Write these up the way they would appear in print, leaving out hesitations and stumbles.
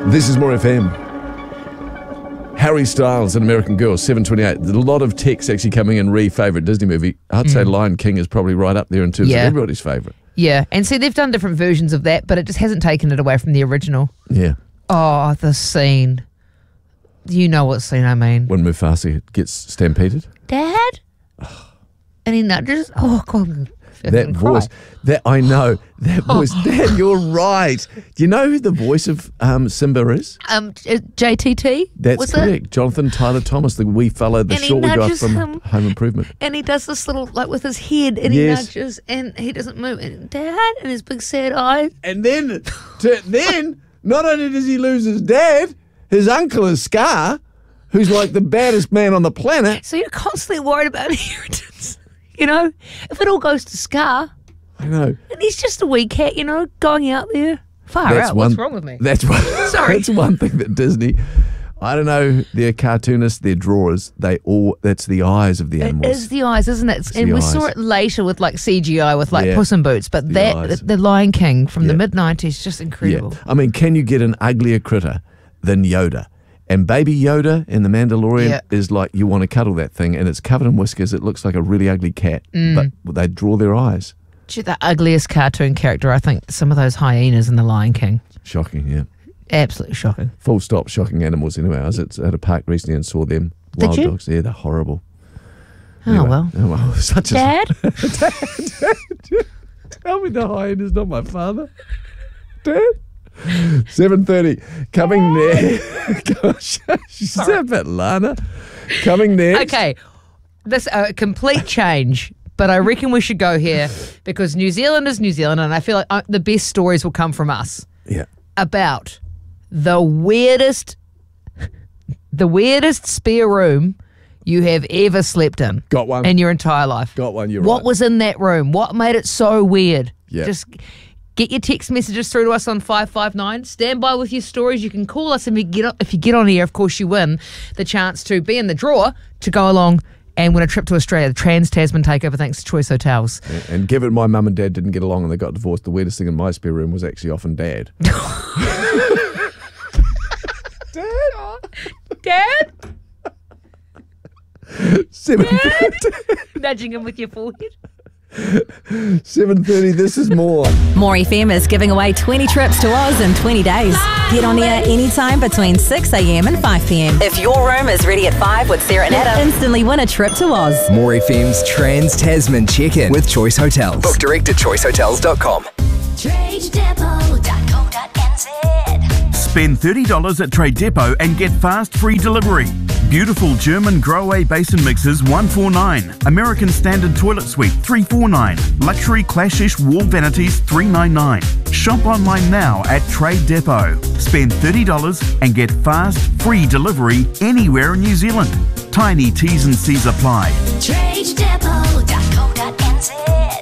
This is More FM. Harry Styles and American Girl, 7:28. There's a lot of texts actually coming in favourite Disney movie. I'd say Lion King is probably right up there in terms of everybody's favourite. Yeah, and see, they've done different versions of that, but it just hasn't taken it away from the original. Yeah. Oh, the scene. You know what scene I mean. When Mufasa gets stampeded. Dad? And he nudges. Oh, God. That voice, I know, that voice. Dad, you're right. Do you know who the voice of Simba is? JTT? That's correct. Jonathan Tyler Thomas, the wee fella, the short wee guy from Home Improvement. And he does this little, like with his head, and he nudges, and he doesn't move. And Dad, and his big sad eyes. And then, not only does he lose his dad, his uncle is Scar, who's like the baddest man on the planet. So you're constantly worried about inheritance. You know, if it all goes to Scar, I know, and he's just a wee cat, you know, going out there. What's wrong with me? That's one thing that Disney, I don't know, they're cartoonists, they're drawers, that's the eyes of the animals. It is the eyes, isn't it? And we saw it later with like CGI with like Puss in Boots, but the Lion King from the mid-90s, just incredible. Yeah. I mean, can you get an uglier critter than Yoda? And baby Yoda in The Mandalorian is like, you want to cuddle that thing, and it's covered in whiskers. It looks like a really ugly cat, but they draw their eyes. The ugliest cartoon character, I think, some of those hyenas in The Lion King. Shocking, yeah. Absolutely shocking. Full stop, shocking animals anyway. I was at a park recently and saw them. Wild dogs. Yeah, they're horrible. Anyway. Oh, well. Such Dad? Dad? Tell me the hyena's not my father. Dad? 7:30 coming next. Gosh, she's a bit Lana. Coming next. Okay, this a complete change, but I reckon we should go here because New Zealand is New Zealand, and I feel like the best stories will come from us. Yeah. About the weirdest spare room you have ever slept in. Got one. In your entire life. Got one. You're What was in that room? What made it so weird? Yeah. Just get your text messages through to us on 559. Stand by with your stories. You can call us, and if you get on here, of course, you win the chance to be in the draw to go along and win a trip to Australia, the Trans-Tasman takeover, thanks to Choice Hotels. Yeah, and given my mum and dad didn't get along and they got divorced, the weirdest thing in my spare room was actually often Dad. Dad? 7:30. Nudging him with your forehead. 7:30, this is more. More FM is giving away 20 trips to Oz in 20 days. Get on air anytime between 6 a.m. and 5 p.m. If your room is ready at 5 with Sarah and Adam, instantly win a trip to Oz. More FM's Trans-Tasman check-in with Choice Hotels. Book direct at choicehotels.com. TradeDepot.co.nz. Spend $30 at Trade Depot and get fast free delivery. Beautiful German Grow-Away Basin Mixers $149. American Standard Toilet Suite $349. Luxury Clashish Wall Vanities $399. Shop online now at Trade Depot. Spend $30 and get fast free delivery anywhere in New Zealand. Tiny T's and C's apply. TradeDepot.co.nz.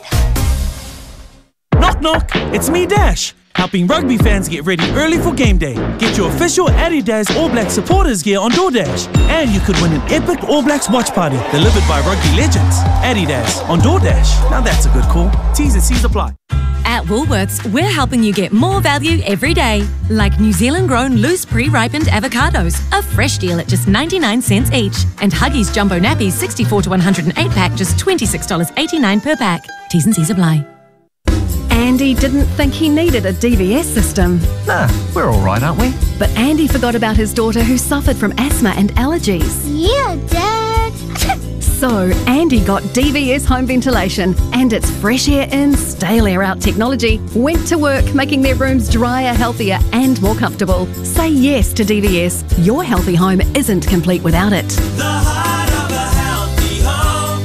Knock knock, it's me Dash, helping rugby fans get ready early for game day. Get your official Adidas All Blacks supporters gear on DoorDash, and you could win an epic All Blacks watch party delivered by rugby legends. Adidas on DoorDash, now that's a good call. T's and C's apply. At Woolworths, we're helping you get more value every day. Like New Zealand-grown loose pre-ripened avocados, a fresh deal at just 99 cents each. And Huggies Jumbo Nappies 64 to 108 pack, just $26.89 per pack. T's and C's apply. Andy didn't think he needed a DVS system. Nah, we're all right, aren't we? But Andy forgot about his daughter who suffered from asthma and allergies. Yeah, Dad. So Andy got DVS home ventilation, and its fresh air in, stale air out technology went to work making their rooms drier, healthier and more comfortable. Say yes to DVS. Your healthy home isn't complete without it. The heart of a healthy home,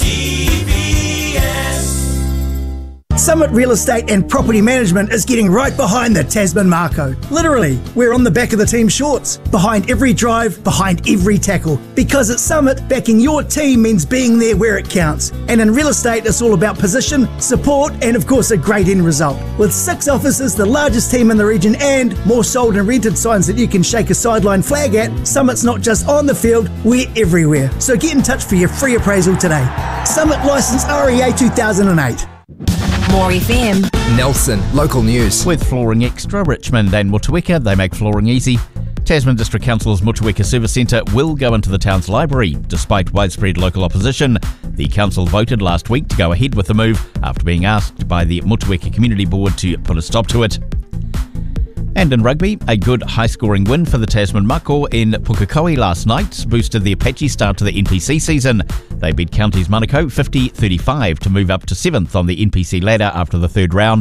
DVS. Summit Real Estate and Property Management is getting right behind the Tasman Marco. Literally, we're on the back of the team shorts, behind every drive, behind every tackle. Because at Summit, backing your team means being there where it counts. And in real estate, it's all about position, support, and of course a great end result. With 6 offices, the largest team in the region, and more sold and rented signs that you can shake a sideline flag at, Summit's not just on the field, we're everywhere. So get in touch for your free appraisal today. Summit Licence REA 2008. More FM. Nelson, local news. With Flooring Extra, Richmond and Motueka, they make flooring easy. Tasman District Council's Motueka Service Centre will go into the town's library. Despite widespread local opposition, the council voted last week to go ahead with the move after being asked by the Motueka Community Board to put a stop to it. And in rugby, a good high-scoring win for the Tasman Mako in Pukekohe last night boosted the Apache start to the NPC season. They beat Counties Manukau 50-35 to move up to 7th on the NPC ladder after the third round.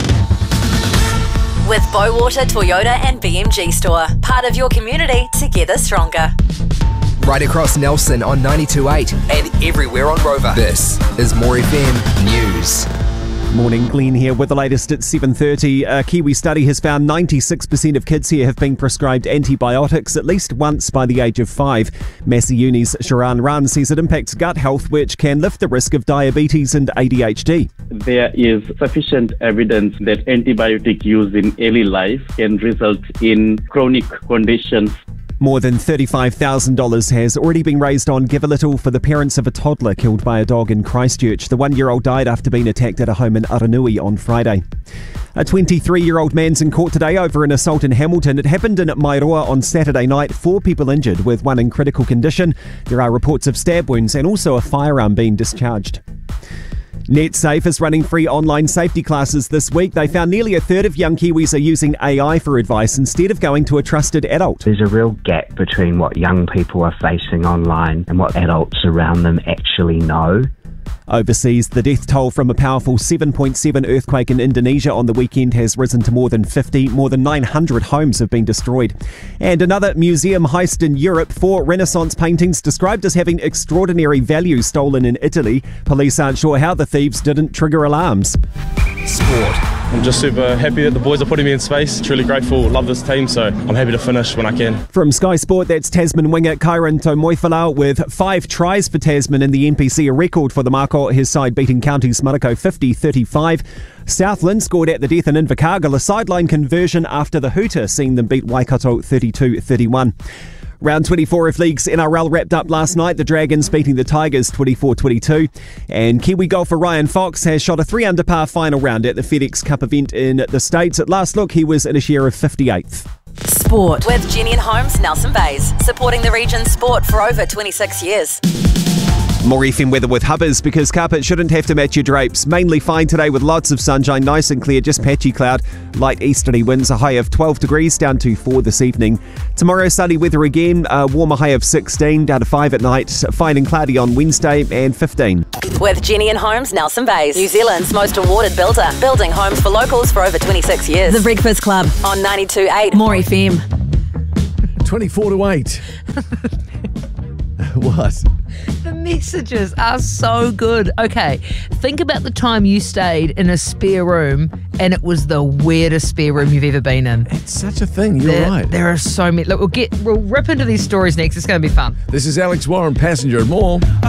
With Bowater Toyota and BMG Store. Part of your community, together stronger. Right across Nelson on 92.8 and everywhere on Rover. This is More FM News. Morning, Glenn here with the latest at 7:30. A Kiwi study has found 96% of kids here have been prescribed antibiotics at least once by the age of 5. Massey Uni's Sharan Ran says it impacts gut health, which can lift the risk of diabetes and ADHD. There is sufficient evidence that antibiotic use in early life can result in chronic conditions. More than $35,000 has already been raised on Give a Little for the parents of a toddler killed by a dog in Christchurch. The 1-year-old died after being attacked at a home in Aranui on Friday. A 23-year-old man's in court today over an assault in Hamilton. It happened in Mairoa on Saturday night. 4 people injured, with 1 in critical condition. There are reports of stab wounds and also a firearm being discharged. NetSafe is running free online safety classes this week. They found nearly a third of young Kiwis are using AI for advice instead of going to a trusted adult. There's a real gap between what young people are facing online and what adults around them actually know. Overseas, the death toll from a powerful 7.7 earthquake in Indonesia on the weekend has risen to more than 50. More than 900 homes have been destroyed. And another museum heist in Europe. 4 Renaissance paintings described as having extraordinary value stolen in Italy. Police aren't sure how the thieves didn't trigger alarms. Sport. I'm just super happy that the boys are putting me in space. Truly grateful, love this team, so I'm happy to finish when I can. From Sky Sport, that's Tasman winger Kyron Tomoifalau with 5 tries for Tasman in the NPC, a record for the Mako, his side beating Counties Manukau 50-35. Southland scored at the death in Invercargill, a sideline conversion after the hooter, seeing them beat Waikato 32-31. Round 24 of League's NRL wrapped up last night. The Dragons beating the Tigers 24-22. And Kiwi golfer Ryan Fox has shot a 3-under par final round at the FedEx Cup event in the States. At last look, he was in a share of 58th. Sport. With Jenny and Holmes, Nelson Bays. Supporting the region's sport for over 26 years. More FM weather with Hubbers, because carpet shouldn't have to match your drapes. Mainly fine today with lots of sunshine, nice and clear, just patchy cloud. Light easterly winds, a high of 12 degrees, down to 4 this evening. Tomorrow, sunny weather again, a warmer high of 16, down to 5 at night. Fine and cloudy on Wednesday and 15. With Jenny and Holmes, Nelson Bays. New Zealand's most awarded builder. Building homes for locals for over 26 years. The Breakfast Club on 92.8 More FM. 24-8. What? The messages are so good. Okay, think about the time you stayed in a spare room and it was the weirdest spare room you've ever been in. It's such a thing, you're right. There are so many. Look, we'll rip into these stories next. It's going to be fun. This is Alex Warren, Passenger and More.